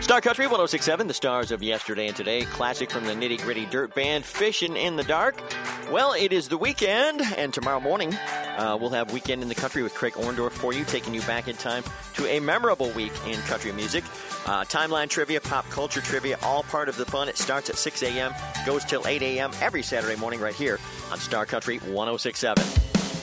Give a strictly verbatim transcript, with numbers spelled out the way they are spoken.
Star Country one oh six point seven, the stars of yesterday and today. Classic from the Nitty Gritty Dirt Band, Fishing in the Dark. Well, it is the weekend, and tomorrow morning uh, we'll have Weekend in the Country with Craig Orndorff for you, taking you back in time to a memorable week in country music. Uh, timeline trivia, pop culture trivia, all part of the fun. It starts at six a.m., goes till eight a.m. every Saturday morning right here on Star Country one oh six point seven.